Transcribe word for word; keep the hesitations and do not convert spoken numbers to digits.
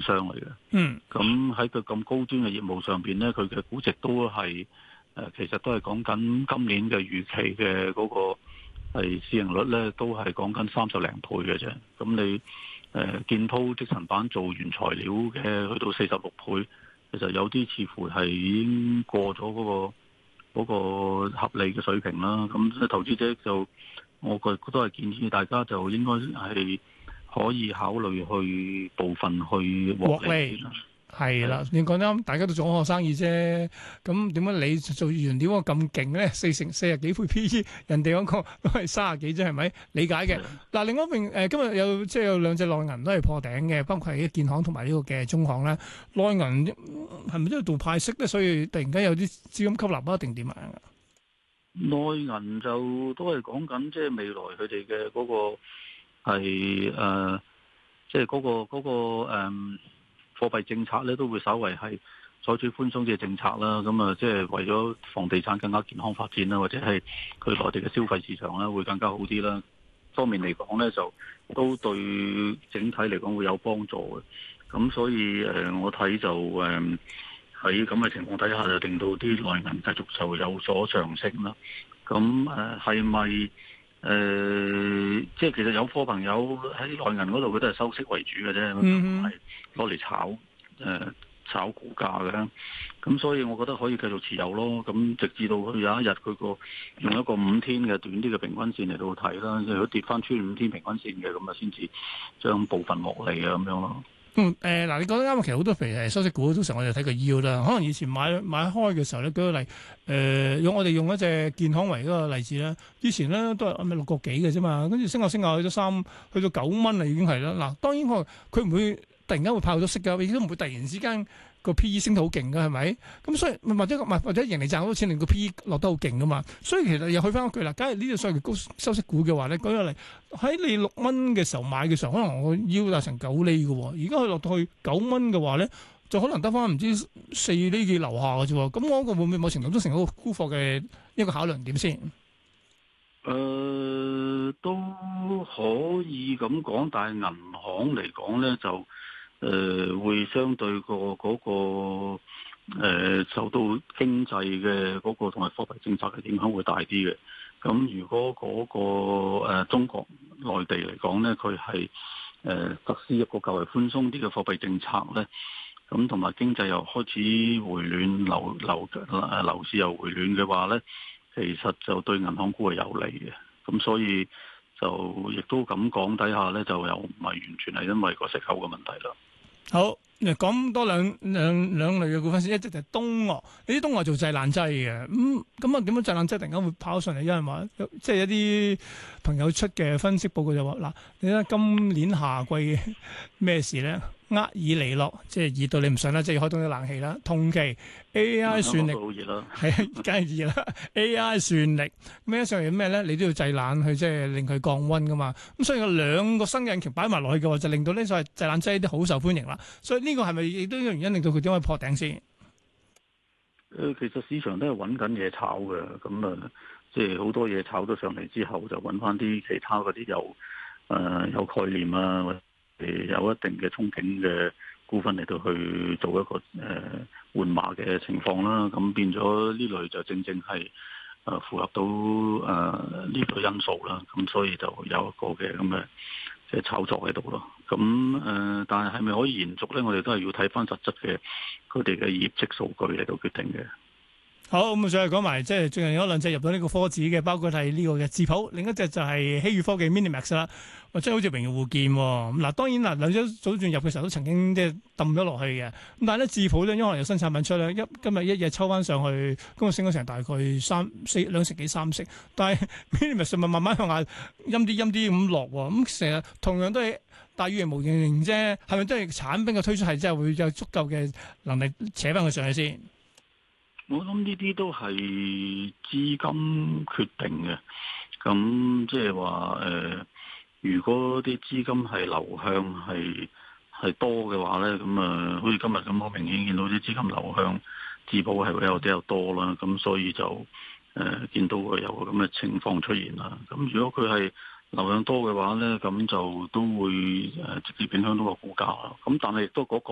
商嚟嘅。 嗯， 咁喺佢咁高端嘅業務上邊咧，佢嘅估值都係誒、呃，其實都係講緊今年嘅預期嘅嗰個係市盈率咧，都係講緊三十零倍嘅啫。咁你誒、呃、建滔積層板做原材料嘅去到四十六倍，其實有啲似乎係已經過咗嗰、嗰個。嗰個合理嘅水平啦，咁投資者就我覺都係建議大家就應該係可以考慮去部分去獲利先啦。 係啦，你講啱，大家都做開生意啫。咁點解你做原料個咁勁咧？四成四十幾倍 P E， 人哋嗰個都係三十幾啫，係咪？理解嘅。嗱，另外一邊誒，今日有即係有兩隻內銀都係破頂嘅，包括係建行同埋呢個嘅中行咧。內銀係咪都要度派息咧？所以突然間有啲資金吸納啊，定點啊？ 內銀就都係講緊即係未來佢哋嘅嗰個係誒，即係嗰個嗰個誒。貨幣政策咧都會稍為係採取寬鬆嘅政策啦，咁啊即係為咗房地產更加健康發展啦，或者係佢內地嘅消費市場啦會更加好啲啦。方面嚟講咧就都對整體嚟講會有幫助嘅。咁所以誒我睇就誒喺咁嘅情況底下就令到啲內銀繼續就有所上升啦。咁誒係咪誒即係其實有貨朋友喺內銀嗰度佢都係收息為主嘅啫，唔係攞嚟炒誒、呃、炒股價嘅。咁所以我覺得可以繼續持有咯。咁直至到佢有一日佢個用一個五天嘅短啲嘅平均線嚟到睇啦，如果跌翻穿五天平均線嘅咁啊，先至將部分獲利啊咁樣咯。 嗯，誒、呃、嗱，你講得啱，其實好多譬如係收息股，通常我哋睇個 yield 啦。可能以前買買開嘅時候咧，舉個例，誒、呃，用我哋用一隻建行為嗰個例子啦。以前咧都係咪六個幾嘅啫嘛，跟住升下升下去咗三，去到九蚊啦，已經係啦。嗱，當然佢佢唔會突然間會派好多息㗎，亦都唔會突然之間個 P E 升得好勁㗎，係咪？咁所以或者或者盈利賺好多錢，令個 P E 落得好勁㗎嘛。所以其實又去翻一句啦，假如呢啲所謂高收息股嘅話咧，舉個例喺你六蚊嘅時候買嘅時候，可能我腰達成九厘嘅，而家佢落到去九蚊嘅話咧，就可能得翻唔知四厘幾樓下嘅啫。咁我個會唔會某程度都成一個沽貨嘅一個考量點先？ 誒、呃，都可以咁講，但係銀行嚟講咧就。誒、呃、會相對個嗰、那個、呃、受到經濟嘅嗰個同埋貨幣政策嘅影響會大啲嘅。咁如果嗰、那個、呃、中國內地嚟講咧，佢係誒實施一個較為寬鬆啲嘅貨幣政策咧，咁同埋經濟又開始回暖，樓樓誒樓市又回暖嘅話咧，其實就對銀行股係有利嘅。咁所以就亦都咁講底下咧，就又唔係完全係因為個息口嘅問題啦。 好，講多兩兩兩類嘅股份先，一隻就係東岳，呢啲東岳做製冷劑嘅，咁咁啊點樣製冷劑突然間會跑上嚟？因為話即係一啲朋友出嘅分析報告就話嗱，你睇今年夏季咩事咧？厄爾尼諾即係熱到你唔信啦，即係要開多啲冷氣啦。同期 A I 算力係啊，梗係熱啦。A I 算力咩上嚟咩咧？你都要製冷去即係令佢降溫噶嘛。咁所以有兩個新引擎擺埋落去嘅話，就令到呢所謂製冷劑啲好受歡迎啦。所以呢個係咪亦都有原因令到佢點可以破頂先？誒、 呃，其實市場都係揾緊嘢炒嘅，咁啊，即係好多嘢炒咗上嚟之後，就揾翻啲其他嗰啲有誒、呃、有概念啊，或者有一定嘅憧憬嘅股份嚟到去做一個誒、呃、換馬嘅情況啦。咁變咗呢類就正正係誒、呃、符合到誒呢個因素啦。咁所以就有一個嘅咁嘅即係炒作喺度咯。咁誒、呃，但係係咪可以延續咧？我哋都係要睇翻實質嘅佢哋嘅業績數據嚟到決定嘅。 好，咁啊，再講埋即係最近有兩隻入到呢個科指嘅，包括係呢個嘅智普，另一隻就係希宇科技 Minimax 啦。或者好似榮耀互見喎。嗱，當然嗱，兩隻早段入嘅時候都曾經即係抌咗落去嘅。咁但係咧，智普咧，因為有新產品出咧，一今日一日抽翻上去，今日升咗成大概三四兩成幾三成。但係 Minimax 咪慢慢向下陰啲陰啲咁落喎。咁成日同樣都係大語型無形啫，係咪都係產品嘅推出係真係會有足夠嘅能力扯翻佢上去先？ 我諗呢啲都係資金決定嘅，咁即係話誒，如果啲資金係流向係係多嘅話咧，咁啊，好似今日咁好明顯見到啲資金流向智保係會有比較多啦，咁所以就誒、呃、見到會有個咁嘅情況出現啦。咁如果佢係流向多嘅話咧，咁就都會誒直接影響到個股價啦。咁但係亦都嗰個